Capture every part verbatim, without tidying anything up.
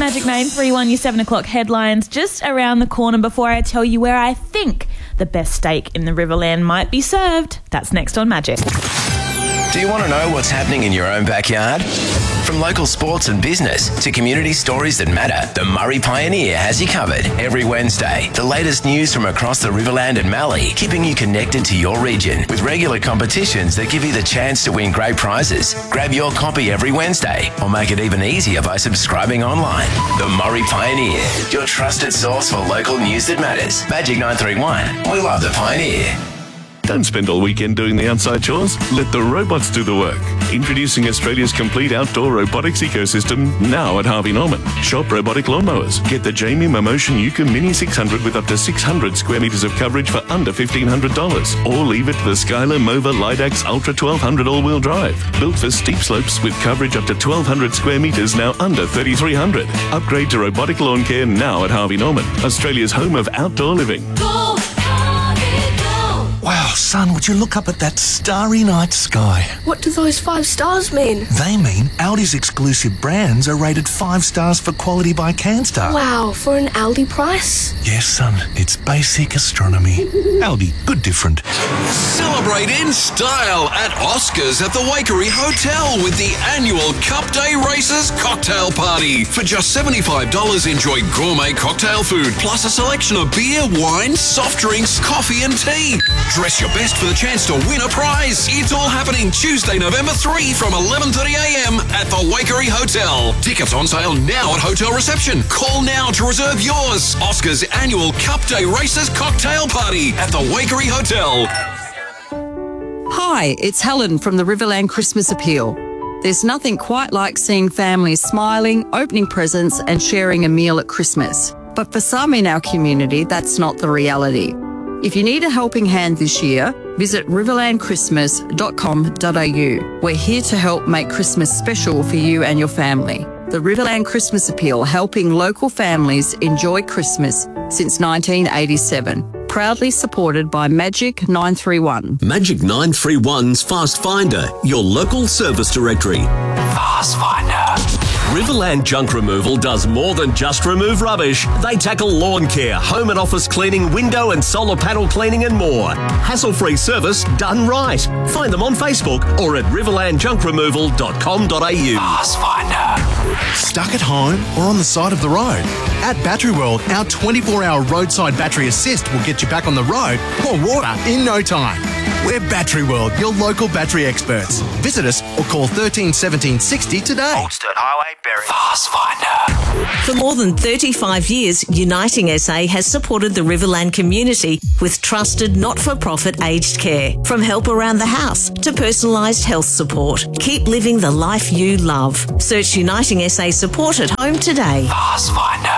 Magic nine three one, your seven o'clock headlines just around the corner before I tell you where I think the best steak in the Riverland might be served. That's next on Magic. Do you want to know what's happening in your own backyard? From local sports and business to community stories that matter, the Murray Pioneer has you covered every Wednesday. The latest news from across the Riverland and Mallee, keeping you connected to your region with regular competitions that give you the chance to win great prizes. Grab your copy every Wednesday or make it even easier by subscribing online. The Murray Pioneer, your trusted source for local news that matters. Magic nine three one. We love the Pioneer. Don't spend all weekend doing the outside chores. Let the robots do the work. Introducing Australia's complete outdoor robotics ecosystem now at Harvey Norman. Shop robotic lawnmowers. Get the Jamie Momotion Yuka Mini six hundred with up to six hundred square metres of coverage for under fifteen hundred dollars. Or leave it to the Skylar Mova Lidax Ultra twelve hundred all-wheel drive. Built for steep slopes with coverage up to twelve hundred square metres, now under thirty-three hundred. Upgrade to robotic lawn care now at Harvey Norman, Australia's home of outdoor living. Go, Harvey, go. Wow, son, would you look up at that starry night sky? What do those five stars mean? They mean Aldi's exclusive brands are rated five stars for quality by CanStar. Wow, for an Aldi price? Yes, son, it's basic astronomy. Aldi, good different. Celebrate in style at Oscars at the Waikerie Hotel with the annual Cup Day Races Cocktail Party. For just seventy-five dollars, enjoy gourmet cocktail food, plus a selection of beer, wine, soft drinks, coffee and tea. Dress your best for the chance to win a prize. It's all happening Tuesday, November third from eleven thirty a m at the Waikerie Hotel. Tickets on sale now at hotel reception. Call now to reserve yours. Oscars annual Cup Day Races Cocktail Party at the Waikerie Hotel. Hi, it's Helen from the Riverland Christmas Appeal. There's nothing quite like seeing families smiling, opening presents and sharing a meal at Christmas. But for some in our community, that's not the reality. If you need a helping hand this year, visit riverland christmas dot com dot a u. We're here to help make Christmas special for you and your family. The Riverland Christmas Appeal, helping local families enjoy Christmas since nineteen eighty-seven. Proudly supported by Magic nine three one. Magic nine three one's Fast Finder, your local service directory. Fast Finder. Riverland Junk Removal does more than just remove rubbish. They tackle lawn care, home and office cleaning, window and solar panel cleaning and more. Hassle-free service done right. Find them on Facebook or at riverland junk removal dot com dot a u. Fast Finder. Stuck at home or on the side of the road? At Battery World, our twenty-four hour roadside battery assist will get you back on the road or water in no time. We're Battery World, your local battery experts. Visit us or call thirteen seventeen sixty today. Oldstone Highway, Berry. Fast Finder. For more than thirty-five years, Uniting S A has supported the Riverland community with trusted not-for-profit aged care. From help around the house to personalised health support. Keep living the life you love. Search Uniting S A support at home today. Fast Finder.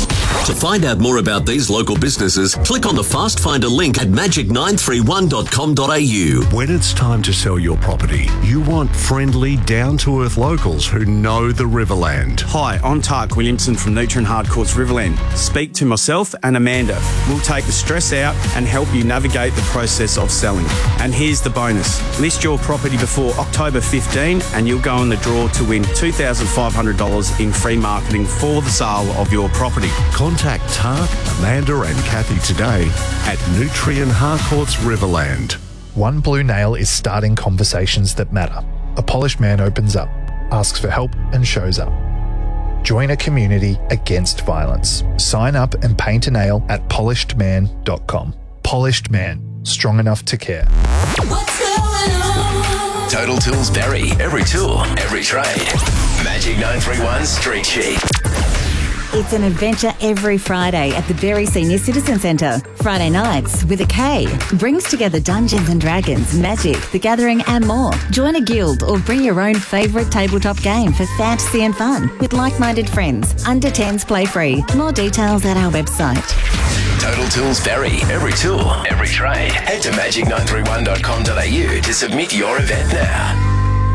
To find out more about these local businesses, click on the Fast Finder link at magic nine three one dot com dot a u. When it's time to sell your property, you want friendly, down-to-earth locals who know the Riverland. Hi, I'm Tark Williamson from Neutron Hardcourts Riverland. Speak to myself and Amanda. We'll take the stress out and help you navigate the process of selling. And here's the bonus. List your property before October fifteenth and you'll go in the draw to win two thousand five hundred dollars in free marketing for the sale of your property. Contact Tark, Amanda and Kathy today at Nutrien Hardcourts Riverland. One Blue Nail is starting conversations that matter. A polished man opens up, asks for help and shows up. Join a community against violence. Sign up and paint a nail at polished man dot com. Polished Man, strong enough to care. What's going on? Total Tools Berry. Every tool, every trade. Magic nine three one Street Sheet. It's an adventure every Friday at the Berry Senior Citizen Centre. Friday nights with a K brings together Dungeons and Dragons, Magic, The Gathering and more. Join a guild or bring your own favourite tabletop game for fantasy and fun with like-minded friends. Under tens play free. More details at our website. Total Tools Berry. Every tool, every trade. Head to magic nine three one dot com dot a u to submit your event now.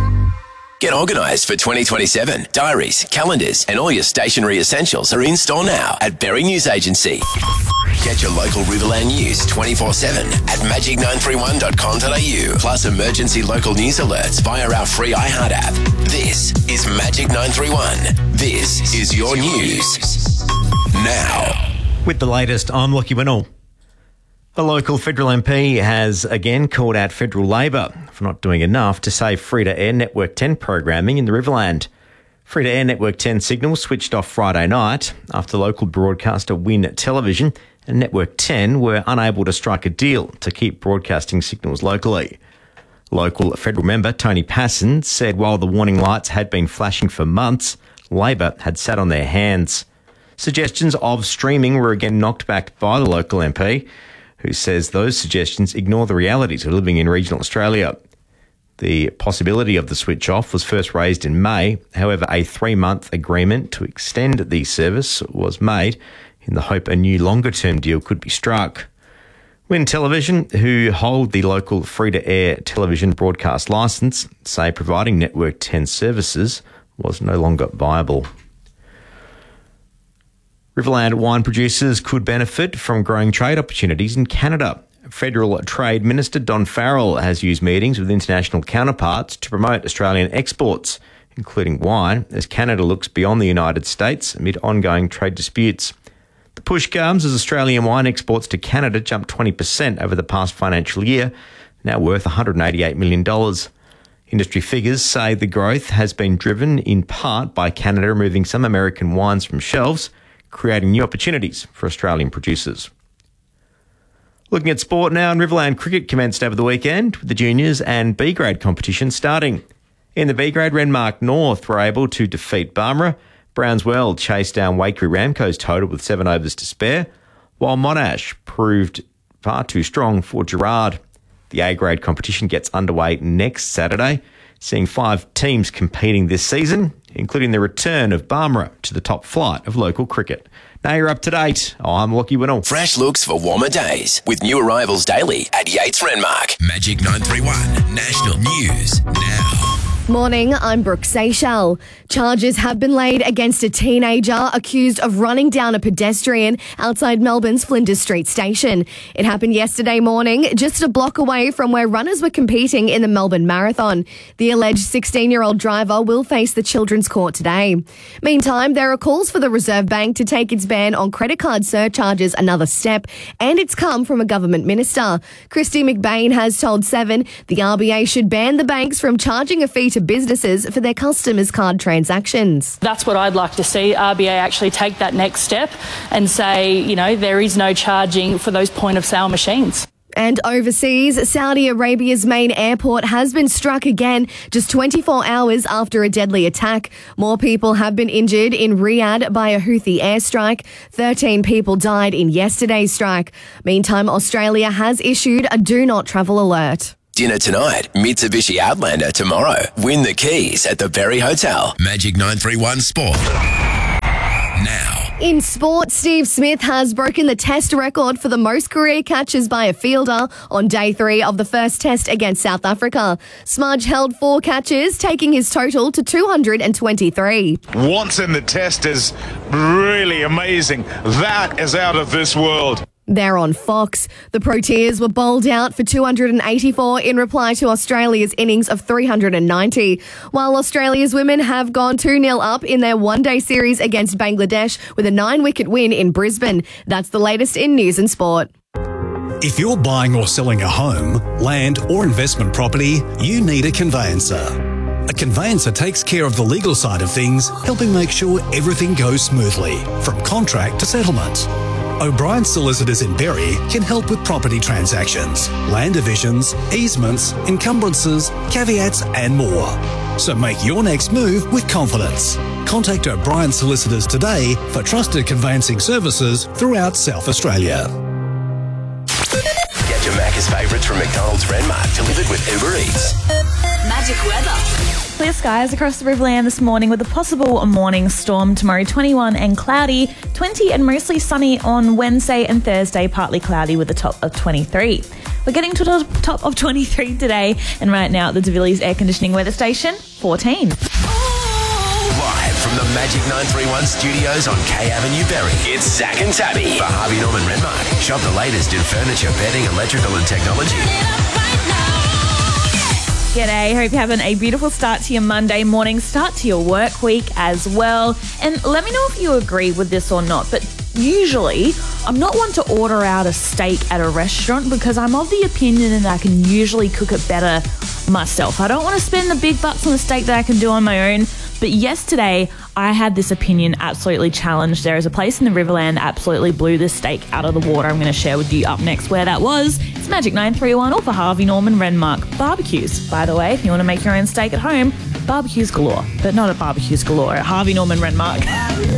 Get organised for twenty twenty-seven. Diaries, calendars and all your stationery essentials are in store now at Berry News Agency. Get your local Riverland news twenty-four seven at magic nine three one dot com dot a u. Plus emergency local news alerts via our free iHeart app. This is Magic nine three one. This is your news. Now. With the latest, I'm Lockie Winnell. A local federal M P has again called out federal Labor for not doing enough to save free-to-air Network ten programming in the Riverland. Free-to-air Network ten signals switched off Friday night after local broadcaster Win Television and Network ten were unable to strike a deal to keep broadcasting signals locally. Local federal member Tony Passon said while the warning lights had been flashing for months, Labor had sat on their hands. Suggestions of streaming were again knocked back by the local M P, who says those suggestions ignore the realities of living in regional Australia. The possibility of the switch off was first raised in May. However, a three-month agreement to extend the service was made in the hope a new longer-term deal could be struck. Win Television, who hold the local free-to-air television broadcast licence, say providing Network ten services was no longer viable. Riverland wine producers could benefit from growing trade opportunities in Canada. Federal Trade Minister Don Farrell has used meetings with international counterparts to promote Australian exports, including wine, as Canada looks beyond the United States amid ongoing trade disputes. The push comes as Australian wine exports to Canada jumped twenty percent over the past financial year, now worth one hundred eighty-eight million dollars. Industry figures say the growth has been driven in part by Canada removing some American wines from shelves, creating new opportunities for Australian producers. Looking at sport now, and Riverland cricket commenced over the weekend with the juniors and B-grade competition starting. In the B-grade, Renmark North were able to defeat Barmera. Brownswell chased down Waikerie Ramco's total with seven overs to spare, while Monash proved far too strong for Gerard. The A-grade competition gets underway next Saturday, seeing five teams competing this season, including the return of Barmera to the top flight of local cricket. Now you're up to date. I'm Lockie Winnell. Fresh looks for warmer days with new arrivals daily at Yates Renmark. Magic nine three one National News Now. Morning, I'm Brooke Seychelles. Charges have been laid against a teenager accused of running down a pedestrian outside Melbourne's Flinders Street station. It happened yesterday morning, just a block away from where runners were competing in the Melbourne Marathon. The alleged sixteen-year-old driver will face the Children's Court today. Meantime, there are calls for the Reserve Bank to take its ban on credit card surcharges another step, and it's come from a government minister. Christy McBain has told Seven the R B A should ban the banks from charging a fee to businesses for their customers' card transactions. That's what I'd like to see, R B A actually take that next step and say, you know, there is no charging for those point-of-sale machines. And overseas, Saudi Arabia's main airport has been struck again just twenty-four hours after a deadly attack. More people have been injured in Riyadh by a Houthi airstrike. thirteen people died in yesterday's strike. Meantime, Australia has issued a do not travel alert. Dinner tonight, Mitsubishi Outlander tomorrow. Win the keys at the Berry Hotel. Magic nine three one Sport. Now. In sport, Steve Smith has broken the test record for the most career catches by a fielder on day three of the first test against South Africa. Smudge held four catches, taking his total to two hundred twenty-three. Once in the test is really amazing. That is out of this world. They're on Fox. The Proteas were bowled out for two hundred eighty-four in reply to Australia's innings of three hundred ninety, while Australia's women have gone two nil up in their one-day series against Bangladesh with a nine-wicket win in Brisbane. That's the latest in news and sport. If you're buying or selling a home, land or investment property, you need a conveyancer. A conveyancer takes care of the legal side of things, helping make sure everything goes smoothly, from contract to settlement. O'Brien Solicitors in Berry can help with property transactions, land divisions, easements, encumbrances, caveats and more. So make your next move with confidence. Contact O'Brien Solicitors today for trusted conveyancing services throughout South Australia. Get your Macca's favourites from McDonald's Renmark delivered with Uber Eats. Magic weather. Clear skies across the Riverland this morning with a possible morning storm tomorrow, twenty-one and cloudy, twenty and mostly sunny on Wednesday and Thursday, partly cloudy with a top of twenty-three. We're getting to the top of twenty-three today, and right now at the De Villiers Air Conditioning Weather Station, fourteen. Live from from the Magic nine three one studios on K Avenue, Berry, it's Zach and Tabby for Harvey Norman Renmark. Shop the latest in furniture, bedding, electrical and technology. G'day, hope you're having a beautiful start to your Monday morning, start to your work week as well. And let me know if you agree with this or not, but usually I'm not one to order out a steak at a restaurant because I'm of the opinion that I can usually cook it better myself. I don't want to spend the big bucks on a steak that I can do on my own. But yesterday, I had this opinion absolutely challenged. There is a place in the Riverland that absolutely blew this steak out of the water. I'm going to share with you up next where that was. It's Magic nine three one or for Harvey Norman Renmark Barbecues. By the way, if you want to make your own steak at home, barbecues galore. But not at Barbecues Galore, at Harvey Norman Renmark.